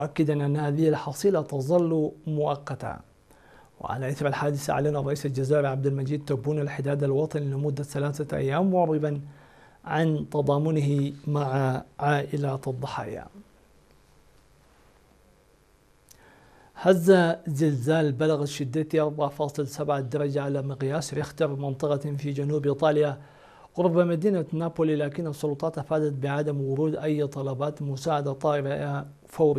مؤكدا أن هذه الحصيلة تظل مؤقتة. وعلى إثر الحادثة أعلن الرئيس الجزائري عبد المجيد تبون الحداد الوطني لمدة 3 أيام معربا عن تضامنه مع عائلات الضحايا. هز زلزال بلغت شدته 4.7 درجة على مقياس ريختر منطقة في جنوب إيطاليا قرب مدينة نابولي، لكن السلطات أفادت بعدم ورود أي طلبات مساعدة طائرة فورية.